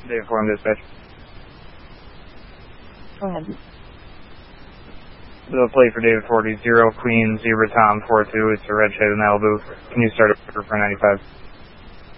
David 4 on dispatch. Go ahead. The plate for David 40, 0 Queen, Zebra Tom 42. It's a red shade in Malibu. Can you start over for 95?